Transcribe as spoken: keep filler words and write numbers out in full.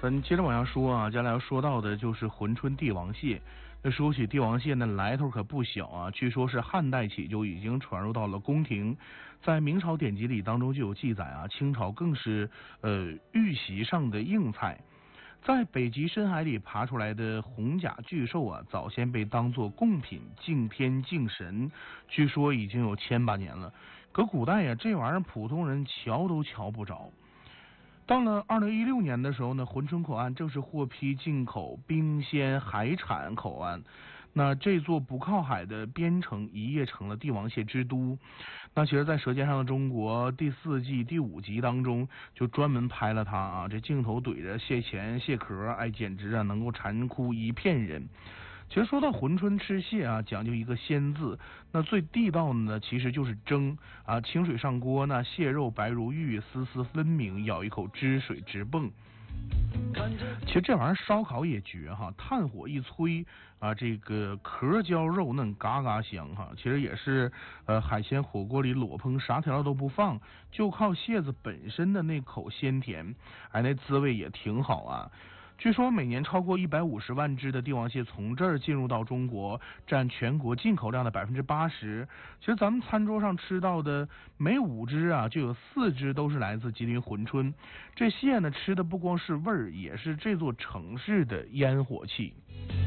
咱接着往下说啊，接下来要说到的就是珲春帝王蟹。那说起帝王蟹呢，来头可不小啊，据说是汉代起就已经传入到了宫廷，在明朝典籍里当中就有记载啊，清朝更是呃玉席上的硬菜。在北极深海里爬出来的红甲巨兽啊，早先被当作贡品敬天敬神，据说已经有千把年了。搁古代呀、啊，这玩意儿普通人瞧都瞧不着。到了二零一六年的时候呢，珲春口岸正式获批进口冰鲜海产口岸。那这座不靠海的边城一夜成了帝王蟹之都。那其实，在《舌尖上的中国》第四季第五集当中，就专门拍了它啊，这镜头怼着蟹钳、蟹壳，哎，简直啊能够馋哭一片人。其实说到珲春吃蟹啊，讲究一个鲜字，那最地道的呢，其实就是蒸啊，清水上锅，那蟹肉白如玉，丝丝分明，咬一口汁水直蹦。其实这玩意儿烧烤也绝哈，炭火一吹啊，这个壳焦肉嫩，嘎嘎香哈。其实也是呃海鲜火锅里裸烹，啥调料都不放，就靠蟹子本身的那口鲜甜，哎，那滋味也挺好啊。据说每年超过一百五十万只的帝王蟹从这儿进入到中国，占全国进口量的百分之八十。其实咱们餐桌上吃到的每五只啊，就有四只都是来自吉林珲春。这蟹呢，吃的不光是味儿，也是这座城市的烟火气。